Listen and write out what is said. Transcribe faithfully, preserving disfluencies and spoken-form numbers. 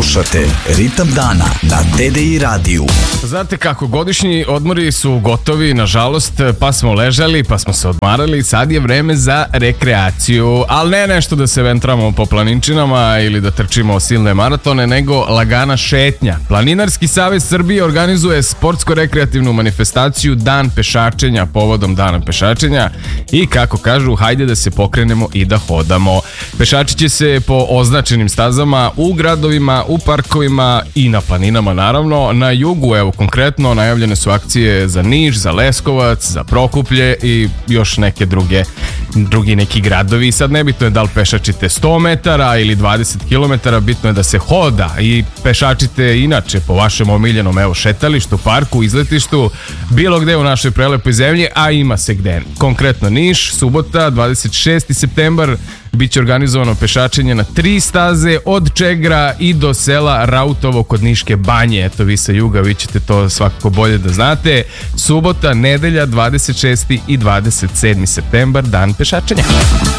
Slušate Ritam dana na D D I radiju. Znate kako, godišnji odmori su gotovi, nažalost, pa smo ležali, pa smo se odmarali, sad je vreme za rekreaciju, ali ne nešto da se ventramo po planinčinama ili da trčimo silne maratone, nego lagana šetnja. Planinarski savez Srbije organizuje sportsko-rekreativnu manifestaciju Dan pešačenja povodom Dana pešačenja i kako kažu, hajde da se pokrenemo i da hodamo. Pešačit će se po označenim stazama u gradovima, u parkovima i na planinama naravno. Na jugu, evo konkretno, najavljene su akcije za Niš, za Leskovac, za Prokuplje i još neke druge drugi neki gradovi. Sad nebitno je da li pešačite sto metara ili dvadeset kilometara, bitno je da se hoda i pešačite inače po vašem omiljenom evo šetalištu, parku, izletištu, bilo gde u našoj prelepoj zemlji, a ima se gde. Konkretno Niš, subota, dvadeset šesti septembar, biće organizovano pešačenje na tri staze od Čegra i do sela Rautovo kod Niške banje. Eto, vi sa juga, vi ćete to svakako bolje da znate. Subota, nedelja, dvadeset šesti i dvadeset sedmi septembar, Dan pešačenja.